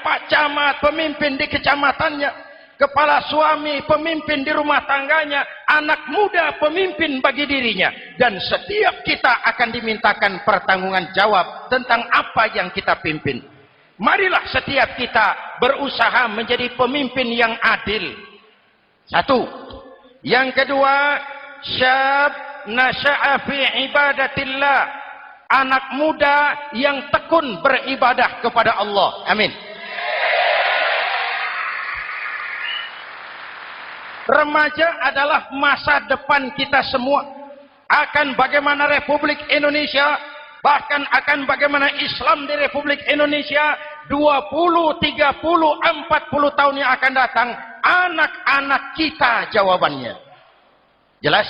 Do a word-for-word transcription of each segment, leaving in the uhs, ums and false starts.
Pak Camat pemimpin di kecamatannya, kepala suami pemimpin di rumah tangganya, anak muda pemimpin bagi dirinya, dan setiap kita akan dimintakan pertanggungan jawab tentang apa yang kita pimpin. Marilah setiap kita berusaha menjadi pemimpin yang adil. Satu. Yang kedua, syab nasya'a fi ibadatillah, anak muda yang tekun beribadah kepada Allah. Amin. Remaja adalah masa depan kita semua. Akan bagaimana Republik Indonesia, bahkan akan bagaimana Islam di Republik Indonesia dua puluh, tiga puluh, empat puluh tahun yang akan datang, anak-anak kita jawabannya. Jelas?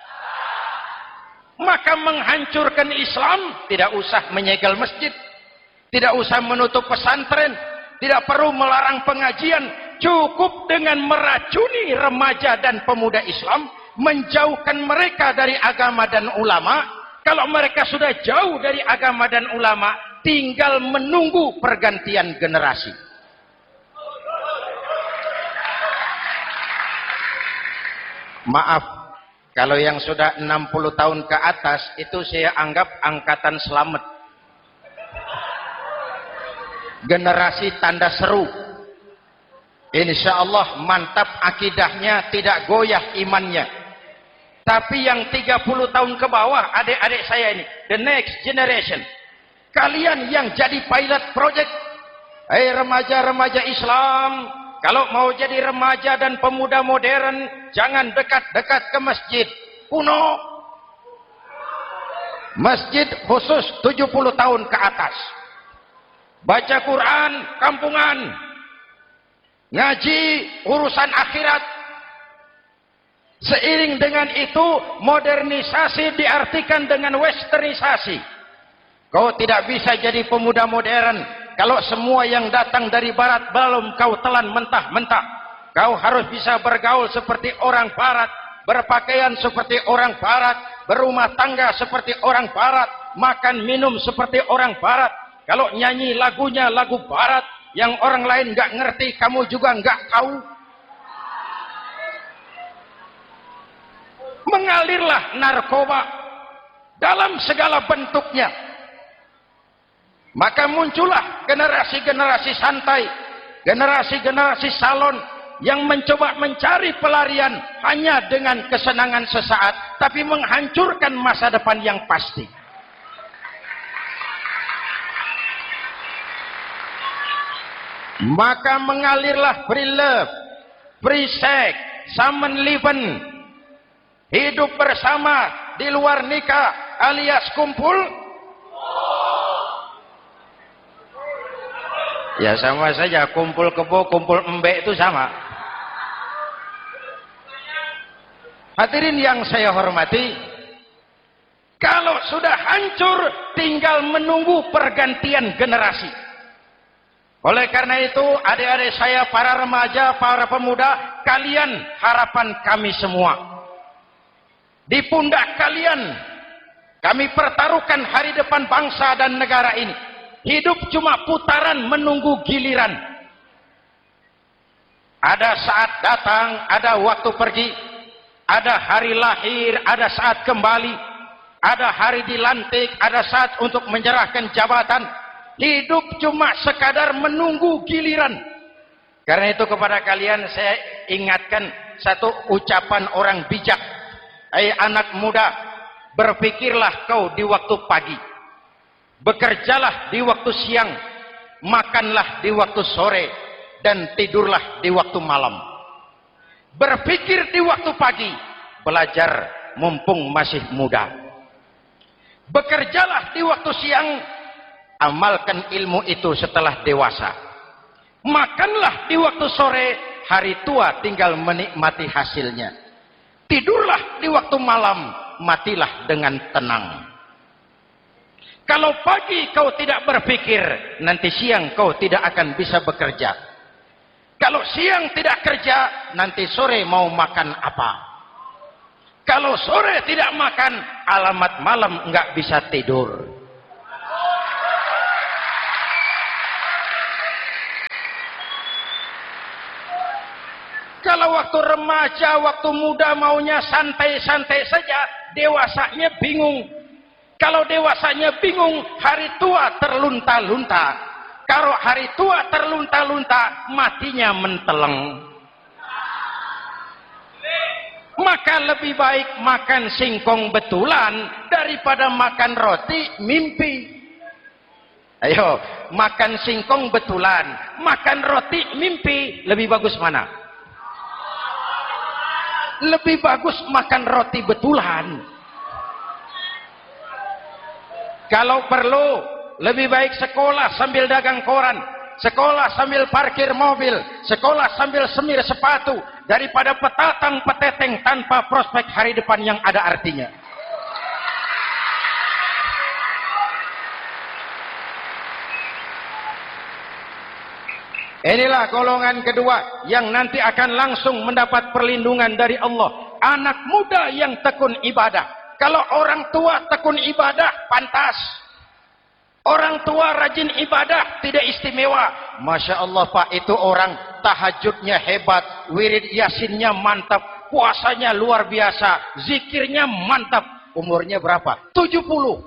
Maka menghancurkan Islam tidak usah menyegel masjid, tidak usah menutup pesantren, tidak perlu melarang pengajian, cukup dengan meracuni remaja dan pemuda Islam, menjauhkan mereka dari agama dan ulama. Kalau mereka sudah jauh dari agama dan ulama, tinggal menunggu pergantian generasi. Maaf, kalau yang sudah enam puluh tahun ke atas itu saya anggap angkatan selamat, generasi tanda seru. Insya Allah mantap akidahnya, tidak goyah imannya. Tapi yang tiga puluh tahun ke bawah, adik-adik saya ini, the next generation, kalian yang jadi pilot project. Hei remaja-remaja Islam, kalau mau jadi remaja dan pemuda modern, jangan dekat-dekat ke masjid kuno. Masjid khusus tujuh puluh tahun ke atas. Baca Quran kampungan, ngaji urusan akhirat. Seiring dengan itu, modernisasi diartikan dengan westernisasi. Kau tidak bisa jadi pemuda modern kalau semua yang datang dari barat belum kau telan mentah-mentah. Kau harus bisa bergaul seperti orang barat, berpakaian seperti orang barat, berumah tangga seperti orang barat, makan minum seperti orang barat. Kalau nyanyi lagunya lagu barat yang orang lain nggak ngerti, kamu juga nggak tahu. Mengalirlah narkoba dalam segala bentuknya. Maka muncullah generasi-generasi santai, generasi-generasi salon yang mencoba mencari pelarian hanya dengan kesenangan sesaat, tapi menghancurkan masa depan yang pasti. Maka mengalirlah free love, free sex, Samenleben, hidup bersama di luar nikah alias kumpul. Ya sama saja, kumpul kebo, kumpul embek itu sama. Hadirin yang saya hormati, kalau sudah hancur tinggal menunggu pergantian generasi. Oleh karena itu, adik-adik saya, para remaja, para pemuda, kalian harapan kami semua. Di pundak kalian kami pertaruhkan hari depan bangsa dan negara ini. Hidup cuma putaran menunggu giliran. Ada saat datang, ada waktu pergi, ada hari lahir, ada saat kembali, ada hari dilantik, ada saat untuk menyerahkan jabatan. Hidup cuma sekadar menunggu giliran. Karena itu kepada kalian saya ingatkan satu ucapan orang bijak. Hai anak muda, berpikirlah kau di waktu pagi, bekerjalah di waktu siang, makanlah di waktu sore, dan tidurlah di waktu malam. Berpikir di waktu pagi, belajar mumpung masih muda. Bekerjalah di waktu siang, amalkan ilmu itu setelah dewasa. Makanlah di waktu sore, hari tua tinggal menikmati hasilnya. Tidurlah di waktu malam, matilah dengan tenang. Kalau pagi kau tidak berpikir, nanti siang kau tidak akan bisa bekerja. Kalau siang tidak kerja, nanti sore mau makan apa? Kalau sore tidak makan, alamat malam nggak bisa tidur. Kalau waktu remaja, waktu muda maunya santai-santai saja, dewasanya bingung. Kalau dewasanya bingung, hari tua terlunta-lunta. Kalau hari tua terlunta-lunta, matinya menteleng. Maka lebih baik makan singkong betulan daripada makan roti mimpi. Ayo, makan singkong betulan, makan roti mimpi, lebih bagus mana? Lebih bagus makan roti betulan. Kalau perlu, lebih baik sekolah sambil dagang koran, sekolah sambil parkir mobil, sekolah sambil semir sepatu, daripada petatang peteteng tanpa prospek hari depan yang ada artinya. Inilah golongan kedua yang nanti akan langsung mendapat perlindungan dari Allah. Anak muda yang tekun ibadah. Kalau orang tua tekun ibadah, pantas. Orang tua rajin ibadah, tidak istimewa. Masya Allah Pak, itu orang tahajudnya hebat, wirid yasinnya mantap, puasanya luar biasa, zikirnya mantap. Umurnya berapa? tujuh puluh.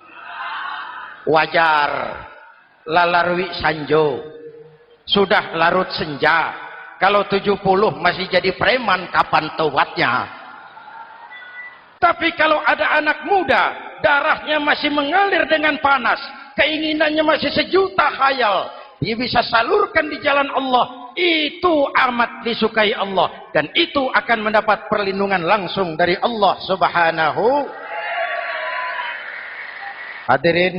Wajar. Lalarwi sanjo. Sudah larut senja. Kalau tujuh puluh masih jadi preman, kapan tobatnya? Tapi kalau ada anak muda, darahnya masih mengalir dengan panas, keinginannya masih sejuta khayal, dia bisa salurkan di jalan Allah, itu amat disukai Allah, dan itu akan mendapat perlindungan langsung dari Allah Subhanahu. Hadirin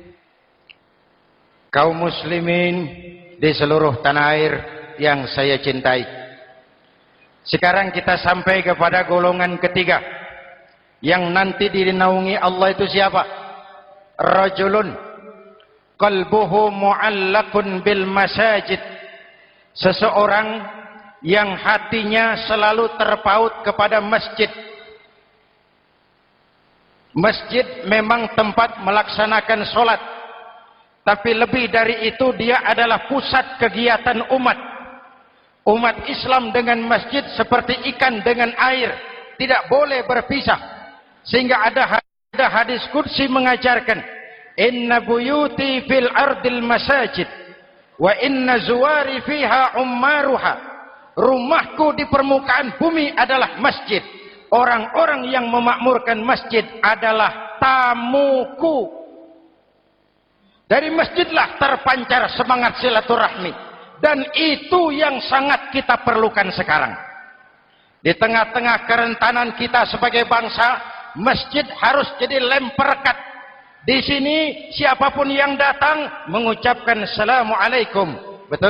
kaum muslimin di seluruh tanah air yang saya cintai, sekarang kita sampai kepada golongan ketiga yang nanti dinaungi Allah. Itu siapa? Rajulun qalbuhu mu'allakun bil masajid. Seseorang yang hatinya selalu terpaut kepada masjid. Masjid memang tempat melaksanakan sholat, tapi lebih dari itu dia adalah pusat kegiatan umat. Umat Islam dengan masjid seperti ikan dengan air, tidak boleh berpisah. Sehingga ada ada hadis qudsi mengajarkan, inna buyuti fil ardil masajid wa inna zuwari fiha ummaruha. Rumahku di permukaan bumi adalah masjid. Orang-orang yang memakmurkan masjid adalah tamuku. Dari masjidlah terpancar semangat silaturahmi, dan itu yang sangat kita perlukan sekarang. Di tengah-tengah kerentanan kita sebagai bangsa, masjid harus jadi lem perekat. Di sini siapapun yang datang mengucapkan assalamualaikum, betul?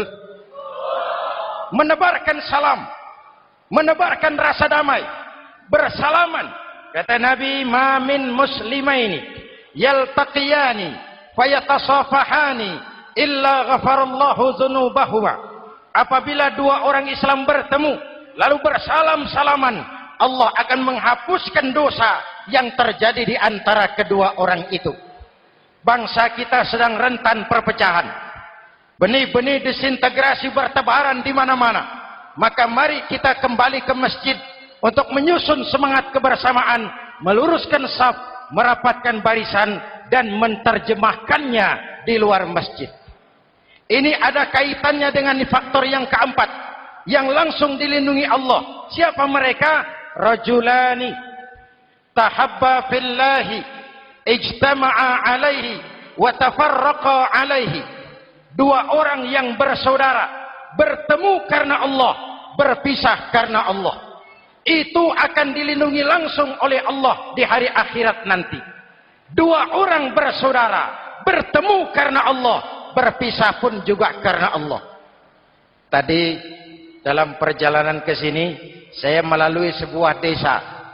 Menebarkan salam, menebarkan rasa damai, bersalaman. Kata Nabi, ma min muslimaini yaltaqiyani fayatasafahani illa ghafarallahu dzunubahuma. Apabila dua orang Islam bertemu lalu bersalam-salaman, Allah akan menghapuskan dosa yang terjadi di antara kedua orang itu. Bangsa kita sedang rentan perpecahan. Benih-benih disintegrasi bertebaran di mana-mana. Maka mari kita kembali ke masjid untuk menyusun semangat kebersamaan, meluruskan saf, merapatkan barisan, dan menerjemahkannya di luar masjid. Ini ada kaitannya dengan faktor yang keempat yang langsung dilindungi Allah. Siapa mereka? Rajulani tahabba fillahi ijtama'a alaihi wa tafarraqa alaihi. Dua orang yang bersaudara, bertemu karena Allah, berpisah karena Allah. Itu akan dilindungi langsung oleh Allah di hari akhirat nanti. Dua orang bersaudara, bertemu karena Allah, berpisah pun juga karena Allah. Tadi dalam perjalanan ke sini, saya melalui sebuah desa.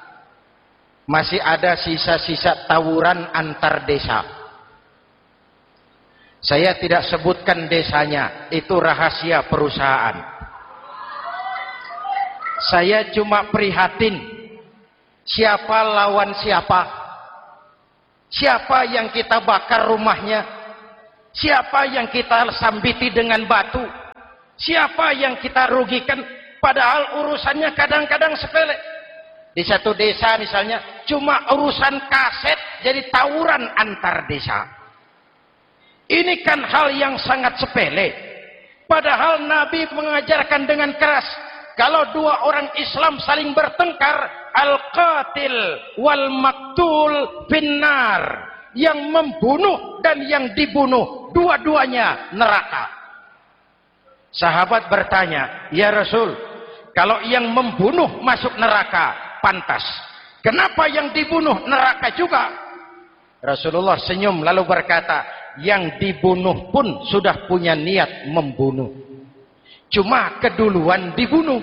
Masih ada sisa-sisa tawuran antar desa. Saya tidak sebutkan desanya, itu rahasia perusahaan. Saya cuma prihatin, siapa lawan siapa? Siapa yang kita bakar rumahnya? Siapa yang kita sambiti dengan batu? Siapa yang kita rugikan? padahal urusannya kadang-kadang sepele. Di satu desa misalnya cuma urusan kaset jadi tawuran antar desa. Ini kan hal yang sangat sepele, padahal Nabi mengajarkan dengan keras, kalau dua orang Islam saling bertengkar, al-qatil wal maktul finnar, yang membunuh dan yang dibunuh dua-duanya neraka. Sahabat bertanya, ya Rasul, kalau yang membunuh masuk neraka pantas, kenapa yang dibunuh neraka juga? Rasulullah senyum lalu berkata, yang dibunuh pun sudah punya niat membunuh, cuma keduluan dibunuh.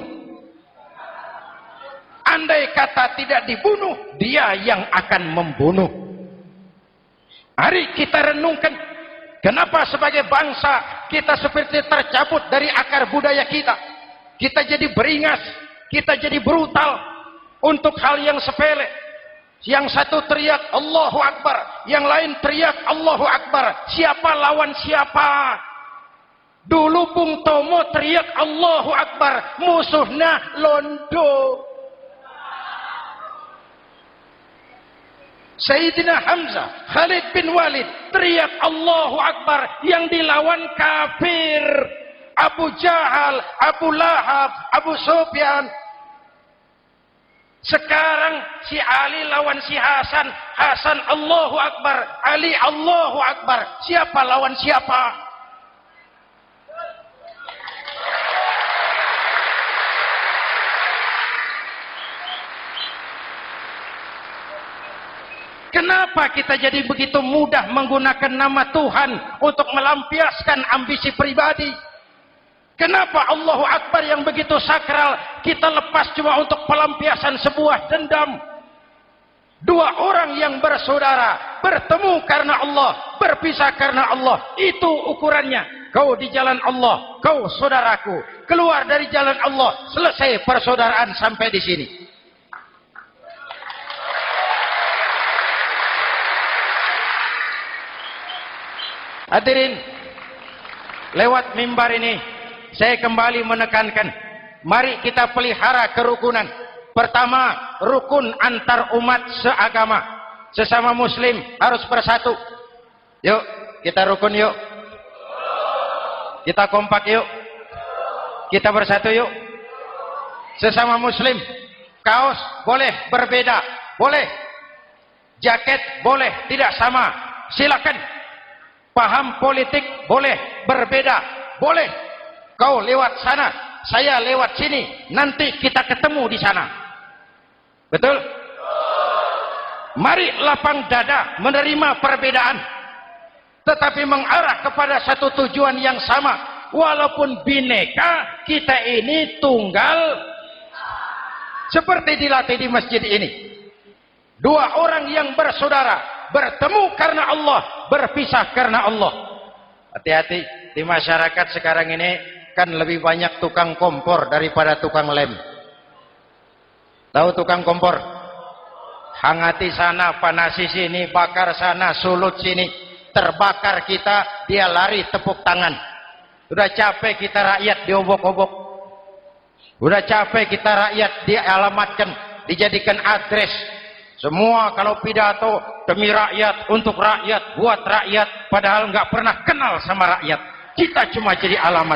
Andai kata tidak dibunuh, dia yang akan membunuh. Mari kita renungkan, kenapa sebagai bangsa kita seperti tercabut dari akar budaya kita. Kita jadi beringas, kita jadi brutal untuk hal yang sepele. Yang satu teriak Allahu Akbar, yang lain teriak Allahu Akbar. Siapa lawan siapa? Dulu Bung Tomo teriak Allahu Akbar, musuhnya londo. Sayyidina Hamzah, Khalid bin Walid teriak Allahu Akbar, yang dilawan kafir. Abu Jahal, Abu Lahab, Abu Sufyan. Sekarang si Ali lawan si Hasan, Hasan Allahu Akbar, Ali Allahu Akbar. Siapa lawan siapa? Kenapa kita jadi begitu mudah menggunakan nama Tuhan untuk melampiaskan ambisi pribadi? Kenapa Allahu Akbar yang begitu sakral kita lepas cuma untuk pelampiasan sebuah dendam? Dua orang yang bersaudara bertemu karena Allah, berpisah karena Allah. Itu ukurannya. Kau di jalan Allah, kau saudaraku. Keluar dari jalan Allah, selesai persaudaraan sampai di sini. Hadirin, lewat mimbar ini saya kembali menekankan, mari kita pelihara kerukunan. Pertama, rukun antar umat seagama, sesama muslim harus bersatu. Yuk kita rukun, yuk kita kompak, yuk kita bersatu, yuk. Sesama muslim, kaos boleh berbeda, boleh, jaket boleh tidak sama, silakan. Paham politik boleh berbeda, boleh. Kau lewat sana, saya lewat sini, nanti kita ketemu di sana. Betul? Mari lapang dada menerima perbedaan, tetapi mengarah kepada satu tujuan yang sama. Walaupun bineka, kita ini tunggal, seperti dilatih di masjid ini. Dua orang yang bersaudara bertemu karena Allah, berpisah karena Allah. Hati-hati, di masyarakat sekarang ini kan lebih banyak tukang kompor daripada tukang lem. Tahu tukang kompor? Hangati sana, panasi sini, bakar sana, sulut sini. Terbakar kita, dia lari tepuk tangan. Udah capek kita rakyat diobok-obok. Udah capek kita rakyat dialamatkan, dijadikan address. Semua kalau pidato demi rakyat, untuk rakyat, buat rakyat, padahal nggak pernah kenal sama rakyat. Kita cuma jadi alamat.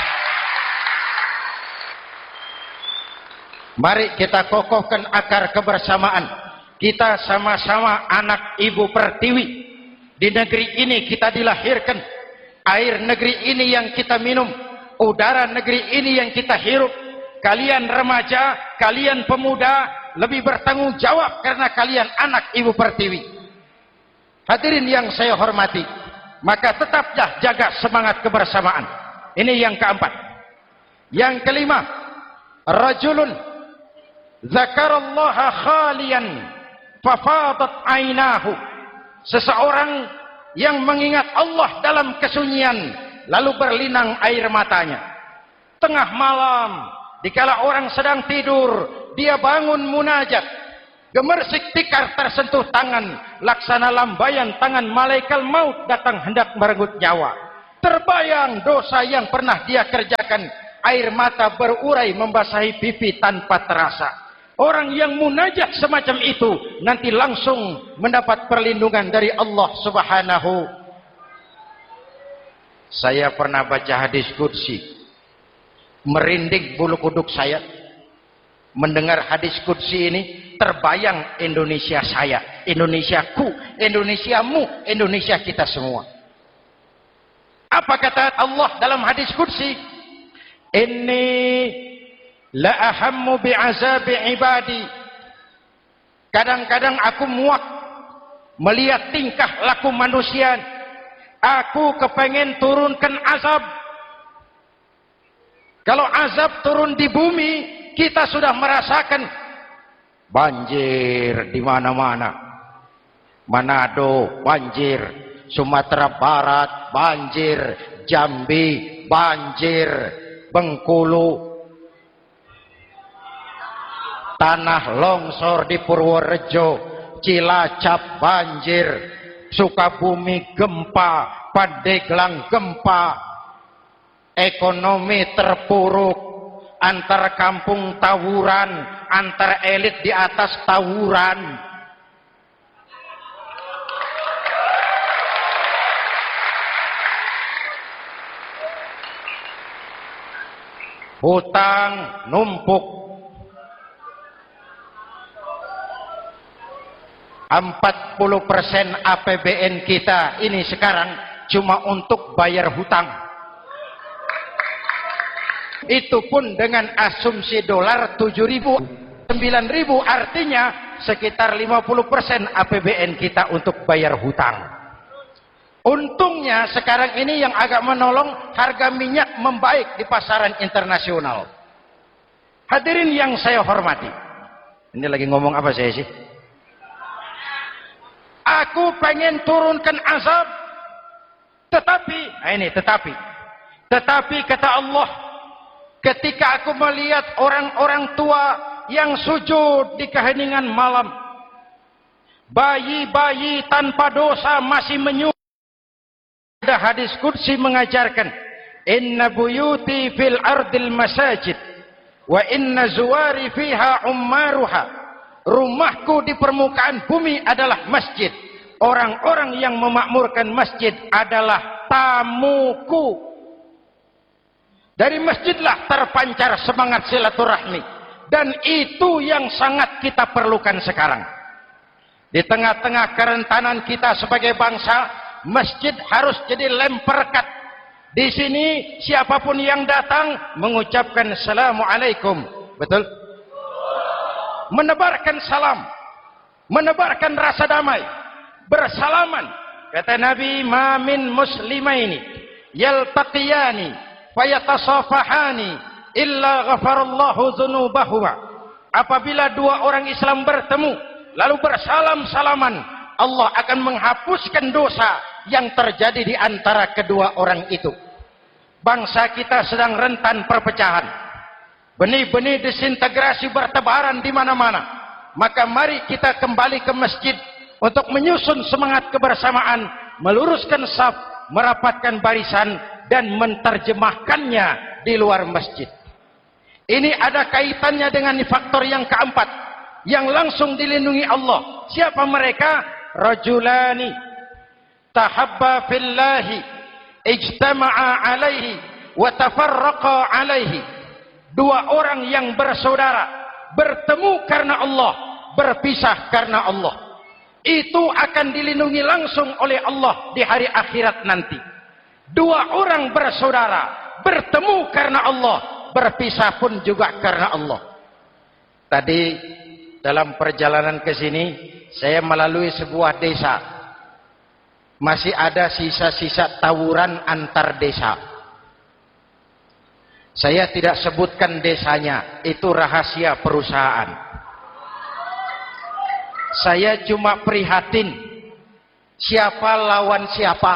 Mari kita kokohkan akar kebersamaan. Kita sama-sama anak Ibu Pertiwi. Di negeri ini kita dilahirkan. Air negeri ini yang kita minum, udara negeri ini yang kita hirup. Kalian remaja, kalian pemuda, lebih bertanggung jawab karena kalian anak Ibu Pertiwi. Hadirin yang saya hormati, maka tetaplah jaga semangat kebersamaan. Ini yang keempat. Yang kelima, rajulun zakarallaha khalian fafadat ainahu. Seseorang yang mengingat Allah dalam kesunyian lalu berlinang air matanya. Tengah malam, dikala orang sedang tidur, dia bangun munajat, gemersik tikar tersentuh tangan, laksana lambaian tangan malaikat maut datang hendak merenggut nyawa. Terbayang dosa yang pernah dia kerjakan, air mata berurai membasahi pipi tanpa terasa. Orang yang munajat semacam itu nanti langsung mendapat perlindungan dari Allah Subhanahu. Saya pernah baca hadis qudsi, merinding bulu kuduk saya mendengar hadis qudsi ini. Terbayang Indonesia saya, Indonesiaku, Indonesiamu, Indonesia kita semua. Apa kata Allah dalam hadis qudsi? Inni la ahammu bi'azabi ibadi. Kadang-kadang aku muak melihat tingkah laku manusia. Aku kepengen turunkan azab. Kalau azab turun di bumi, kita sudah merasakan banjir di mana-mana. Manado banjir, Sumatera Barat banjir, Jambi banjir, Bengkulu, tanah longsor di Purworejo, Cilacap banjir, Sukabumi gempa, Pandeglang gempa, ekonomi terpuruk, antar kampung tawuran, antar elit di atas tawuran. Hutang numpuk. empat puluh persen A P B N kita ini sekarang cuma untuk bayar hutang. Itu pun dengan asumsi dolar tujuh ribu, sembilan ribu, artinya sekitar lima puluh persen A P B N kita untuk bayar hutang. Untungnya sekarang ini yang agak menolong, harga minyak membaik di pasaran internasional. Hadirin yang saya hormati, ini lagi ngomong apa saya sih? Aku pengen turunkan azab, tetapi, nah ini tetapi, tetapi kata Allah, ketika aku melihat orang-orang tua yang sujud di keheningan malam, bayi-bayi tanpa dosa masih menyujud. Ada hadis qudsi mengajarkan, inna buyuti fil ardil masajid wa inna zuwari fiha ummaruha. Rumahku di permukaan bumi adalah masjid, orang-orang yang memakmurkan masjid adalah tamuku. Dari masjidlah terpancar semangat silaturahmi, dan itu yang sangat kita perlukan sekarang. Di tengah-tengah kerentanan kita sebagai bangsa, masjid harus jadi lem perekat. Di sini siapapun yang datang mengucapkan assalamualaikum, betul? Menebarkan salam, menebarkan rasa damai, bersalaman. Kata Nabi, ma min muslimaini yaltaqiyani fayatasafahani illa ghafarallahu dzunubahuma. Apabila dua orang Islam bertemu lalu bersalam-salaman, Allah akan menghapuskan dosa yang terjadi di antara kedua orang itu. Bangsa kita sedang rentan perpecahan, benih-benih disintegrasi bertebaran di mana-mana. Maka mari kita kembali ke masjid untuk menyusun semangat kebersamaan, meluruskan saf, merapatkan barisan, dan menerjemahkannya di luar masjid. Ini ada kaitannya dengan faktor yang keempat yang langsung dilindungi Allah. Siapa mereka? Rajulani tahabba fillahi ijtama'a alaihi wa tafarraqa alaihi. Dua orang yang bersaudara, bertemu karena Allah, berpisah karena Allah. Itu akan dilindungi langsung oleh Allah di hari akhirat nanti. Dua orang bersaudara, bertemu karena Allah, berpisah pun juga karena Allah. Tadi dalam perjalanan ke sini saya melalui sebuah desa. Masih ada sisa-sisa tawuran antar desa. Saya tidak sebutkan desanya, itu rahasia perusahaan. Saya cuma prihatin, siapa lawan siapa?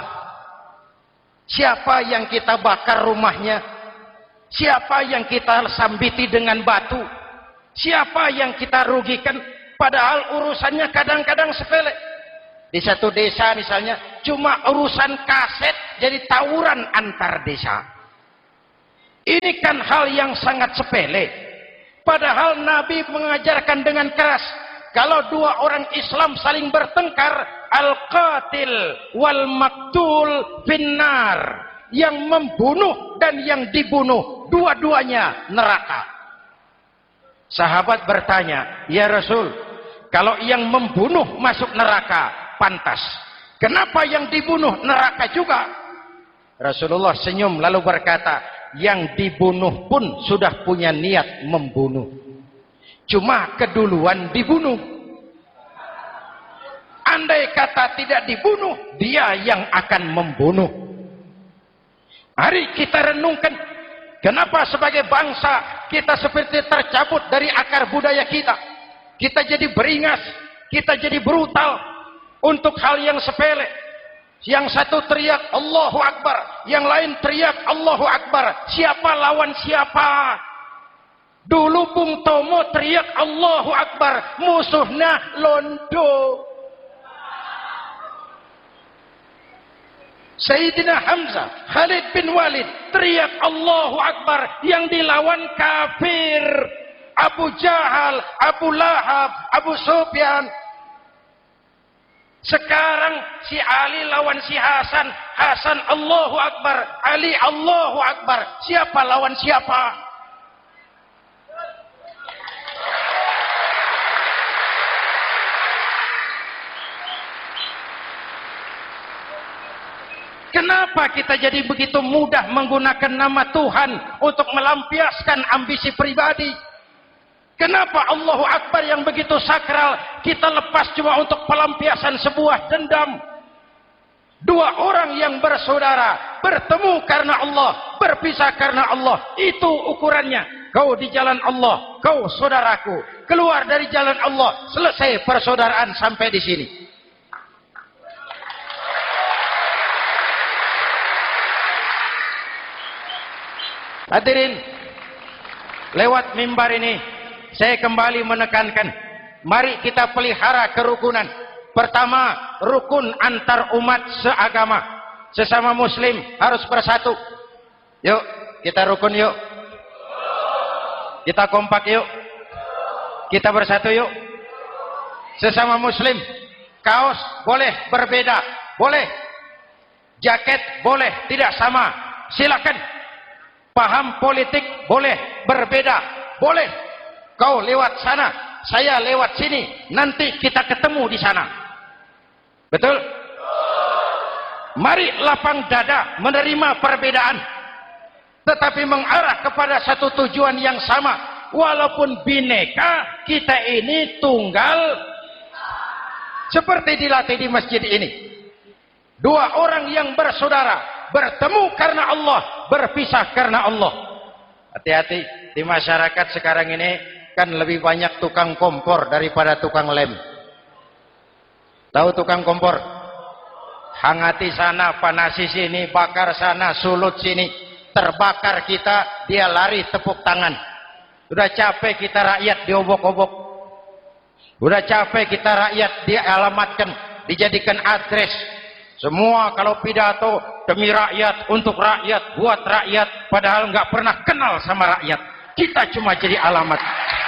Siapa yang kita bakar rumahnya? Siapa yang kita sambiti dengan batu? Siapa yang kita rugikan? Padahal urusannya kadang-kadang sepele. Di satu desa misalnya, cuma urusan kaset jadi tawuran antar desa. Ini kan hal yang sangat sepele. Padahal Nabi mengajarkan dengan keras, kalau dua orang Islam saling bertengkar, al-qatil wal maktul finnar, yang membunuh dan yang dibunuh dua-duanya neraka. Sahabat bertanya, ya Rasul, kalau yang membunuh masuk neraka pantas, kenapa yang dibunuh neraka juga? Rasulullah senyum lalu berkata, yang dibunuh pun sudah punya niat membunuh, cuma keduluan dibunuh. Andai kata tidak dibunuh, dia yang akan membunuh. Mari kita renungkan, kenapa sebagai bangsa kita seperti tercabut dari akar budaya kita. Kita jadi beringas, kita jadi brutal untuk hal yang sepele. Yang satu teriak Allahu Akbar, yang lain teriak Allahu Akbar. Siapa lawan siapa? Dulu Bung Tomo teriak Allahu Akbar, musuhnya londo. Sayyidina Hamzah, Khalid bin Walid teriak Allahu Akbar, yang dilawan kafir. Abu Jahal, Abu Lahab, Abu Sufyan. Sekarang si Ali lawan si Hasan, Hasan Allahu Akbar, Ali Allahu Akbar. Siapa lawan siapa? Kenapa kita jadi begitu mudah menggunakan nama Tuhan untuk melampiaskan ambisi pribadi? Kenapa Allahu Akbar yang begitu sakral kita lepas cuma untuk pelampiasan sebuah dendam? Dua orang yang bersaudara bertemu karena Allah, berpisah karena Allah. Itu ukurannya. Kau di jalan Allah, kau saudaraku. Keluar dari jalan Allah, selesai persaudaraan sampai di sini. Hadirin, lewat mimbar ini saya kembali menekankan, mari kita pelihara kerukunan. Pertama, rukun antar umat seagama. Sesama muslim harus bersatu. Yuk, kita rukun yuk. Kita kompak yuk. Kita bersatu yuk. Sesama muslim, kaos boleh berbeda, boleh. Jaket boleh tidak sama, silakan. Paham politik boleh berbeda, boleh. Kau lewat sana, saya lewat sini, nanti kita ketemu di sana. Betul? Mari lapang dada menerima perbedaan, tetapi mengarah kepada satu tujuan yang sama. Walaupun bineka, kita ini tunggal. Seperti dilatih di masjid ini. Dua orang yang bersaudara, bertemu karena Allah, berpisah karena Allah. Hati-hati, di masyarakat sekarang ini kan lebih banyak tukang kompor daripada tukang lem. Tahu tukang kompor? Hangati sana, panasi sini, bakar sana, sulut sini. Terbakar kita, dia lari tepuk tangan. Udah capek kita rakyat diobok-obok. Udah capek kita rakyat dialamatkan, dijadikan address. Semua kalau pidato demi rakyat, untuk rakyat, buat rakyat, padahal nggak pernah kenal sama rakyat. Kita cuma jadi alamat.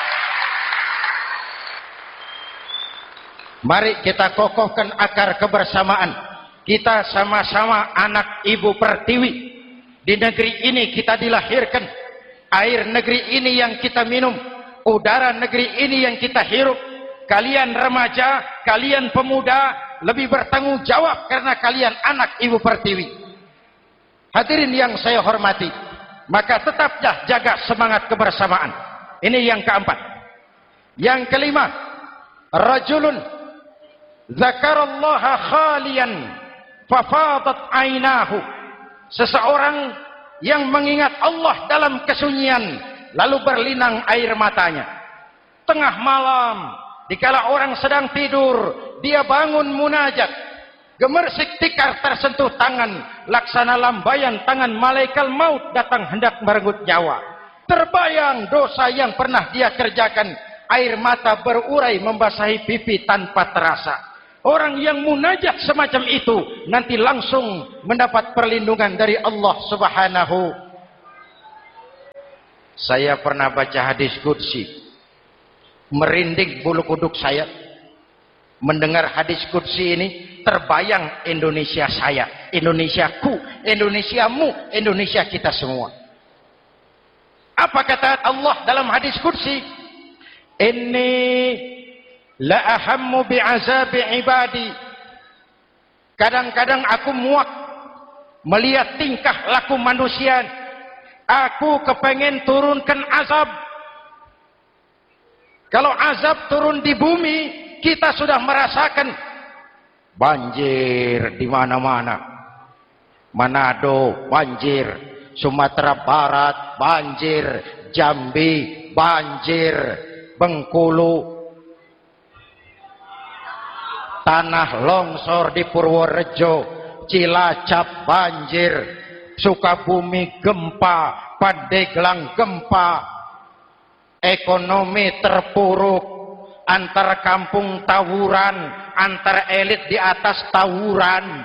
Mari kita kokohkan akar kebersamaan. Kita sama-sama anak Ibu Pertiwi. Di negeri ini kita dilahirkan. Air negeri ini yang kita minum. Udara negeri ini yang kita hirup. Kalian remaja, kalian pemuda, lebih bertanggung jawab karena kalian anak Ibu Pertiwi. Hadirin yang saya hormati, maka tetaplah jaga semangat kebersamaan. Ini yang keempat. Yang kelima, rajulun zakarallaha khalian fafadat ainahu. Seseorang yang mengingat Allah dalam kesunyian lalu berlinang air matanya. Tengah malam, dikala orang sedang tidur, dia bangun munajat. Gemersik tikar tersentuh tangan, laksana lambaian tangan malaikat maut datang hendak merenggut nyawa. Terbayang dosa yang pernah dia kerjakan, air mata berurai membasahi pipi tanpa terasa. Orang yang munajat semacam itu nanti langsung mendapat perlindungan dari Allah Subhanahu. Saya pernah baca hadis qudsi, merinding bulu kuduk saya mendengar hadis qudsi ini. Terbayang Indonesia saya, Indonesiaku, Indonesiamu, Indonesia kita semua. Apa kata Allah dalam hadis qudsi? Inni la ahammu bi'azabi ibadi. Kadang-kadang aku muak melihat tingkah laku manusia. Aku kepengen turunkan azab. Kalau azab turun di bumi, kita sudah merasakan banjir di mana-mana. Manado banjir, Sumatera Barat banjir, Jambi banjir, Bengkulu tanah longsor di Purworejo, Cilacap banjir, Sukabumi gempa, Pandeglang gempa, ekonomi terpuruk, antar kampung tawuran, antar elit di atas tawuran.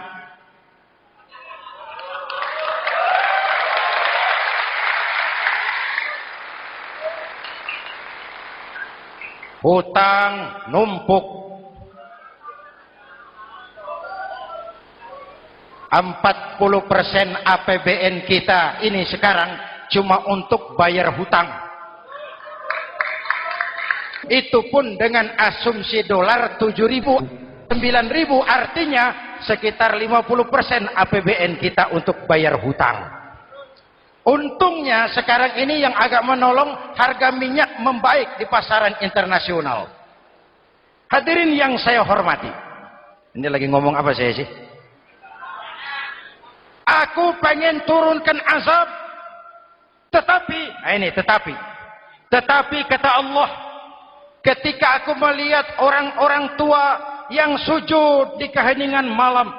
Hutang numpuk. empat puluh persen A P B N kita ini sekarang cuma untuk bayar hutang. Itu pun dengan asumsi dolar tujuh ribu, sembilan ribu, artinya sekitar lima puluh persen A P B N kita untuk bayar hutang. Untungnya sekarang ini yang agak menolong, harga minyak membaik di pasaran internasional. Hadirin yang saya hormati, ini lagi ngomong apa saya sih? Aku pengen turunkan azab, tetapi, nah ini tetapi, tetapi kata Allah, ketika aku melihat orang-orang tua yang sujud di keheningan malam,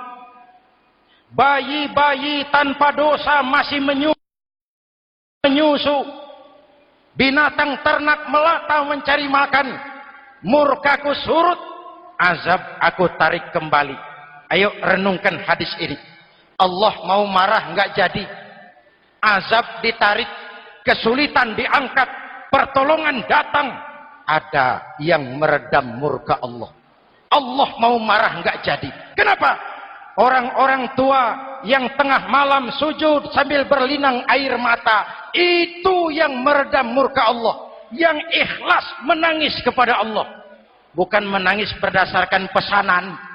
bayi-bayi tanpa dosa masih menyusu, menyusu, binatang ternak melata mencari makan, murkaku surut, azab aku tarik kembali. Ayo renungkan hadis ini. Allah mau marah nggak jadi, azab ditarik, kesulitan diangkat, pertolongan datang, ada yang meredam murka Allah. Allah mau marah nggak jadi. Kenapa? Orang-orang tua yang tengah malam sujud sambil berlinang air mata, itu yang meredam murka Allah, yang ikhlas menangis kepada Allah, bukan menangis berdasarkan pesanan.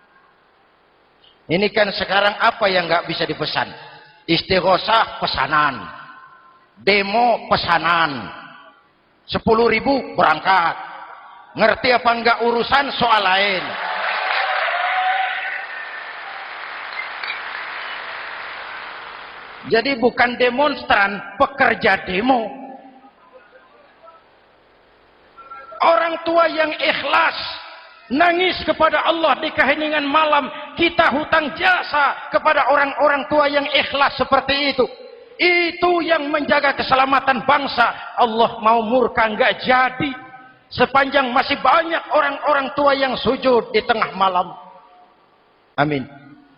Ini kan sekarang apa yang nggak bisa dipesan? Istighosah pesanan, demo pesanan, sepuluh ribu berangkat. Ngerti apa enggak urusan soal lain. Jadi bukan demonstran, pekerja demo. Orang tua yang ikhlas nangis kepada Allah di keheningan malam, kita hutang jasa kepada orang-orang tua yang ikhlas seperti itu. Itu yang menjaga keselamatan bangsa. Allah mau murka nggak jadi, sepanjang masih banyak orang-orang tua yang sujud di tengah malam. Amin.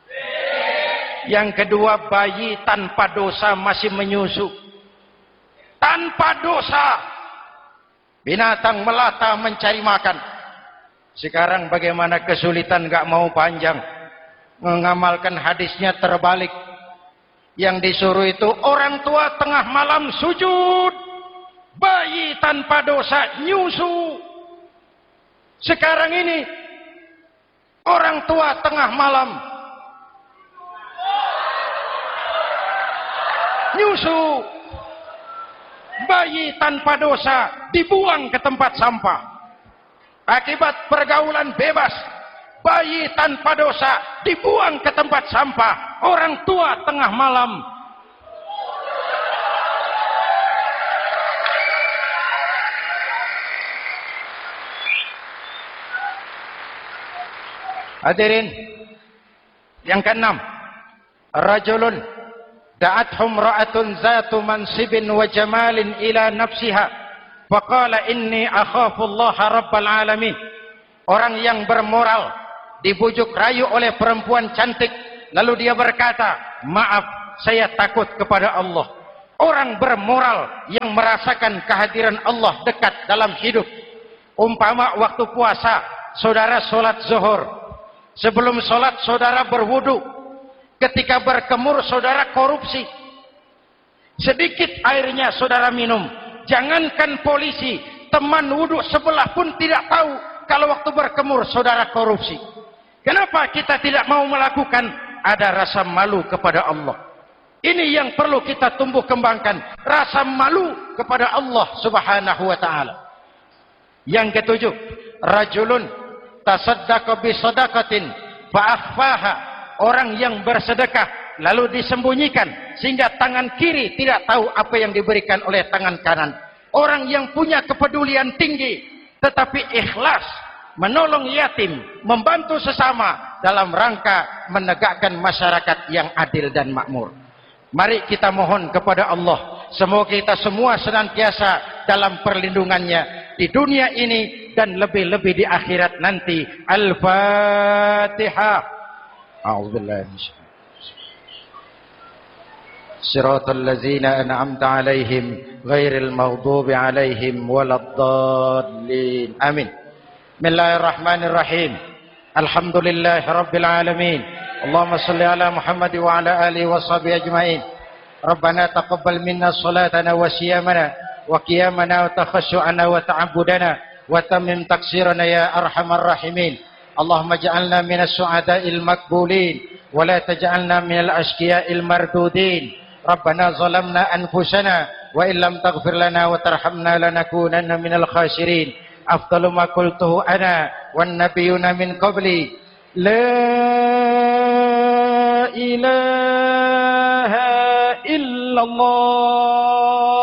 Yang kedua, bayi tanpa dosa masih menyusu, tanpa dosa, binatang melata mencari makan. Sekarang bagaimana kesulitan gak mau panjang, mengamalkan hadisnya terbalik. Yang disuruh itu orang tua tengah malam sujud, bayi tanpa dosa nyusu. Sekarang ini orang tua tengah malam nyusu, bayi tanpa dosa dibuang ke tempat sampah. Akibat pergaulan bebas, bayi tanpa dosa dibuang ke tempat sampah. Orang tua tengah malam hadirin. Yang keenam, rajulun da'athum ra'atun zatu mansibin wa jamalin ila nafsiha faqala inni akhafu Allah rabbal alamin. Orang yang bermoral dibujuk rayu oleh perempuan cantik, lalu dia berkata, maaf, saya takut kepada Allah. orang bermoral yang merasakan kehadiran Allah dekat dalam hidup. Umpama waktu puasa, saudara solat zuhur. Sebelum solat, saudara berwudu. Ketika berkemur, saudara korupsi. Sedikit airnya saudara minum. Jangankan polisi, teman wudu sebelah pun tidak tahu kalau waktu berkemur saudara korupsi. Kenapa kita tidak mau melakukan? Ada rasa malu kepada Allah. Ini yang perlu kita tumbuh kembangkan, rasa malu kepada Allah Subhanahu wa taala. Yang ketujuh, rajulun tasaddaqa bi shadaqatin fa akhfaha, orang yang bersedekah lalu disembunyikan sehingga tangan kiri tidak tahu apa yang diberikan oleh tangan kanan. Orang yang punya kepedulian tinggi tetapi ikhlas menolong yatim, membantu sesama dalam rangka menegakkan masyarakat yang adil dan makmur. Mari kita mohon kepada Allah, semoga kita semua senantiasa dalam perlindungannya di dunia ini dan lebih-lebih di akhirat nanti. Al-Fatihah. A'udzubillahi minasyaitonir rajim. Shiratal ladzina an'amta 'alaihim ghairil maghdubi 'alaihim waladdallin. Amin. Bismillahirrahmanirrahim. Alhamdulillahirabbil alamin. Allahumma salli ala Muhammad wa ala alihi wa sahbihi ajma'in. Rabbana taqabbal minna salatana wa siyamana wa qiyamana wa takhashu'ana wa ta'abbudana wa tammim taksirana ya arhamar rahimin. Allahumma ja'alna minas su'ada'il makbulin wa la taj'alna minal ashqiya'il mardudin. Rabbana zalamna anfusana wa illam taghfir lana wa tarhamna lanakunanna minal khasirin. Afdalu ma qultuhu ana wan nabiyyuna min qabli la ilaha illallah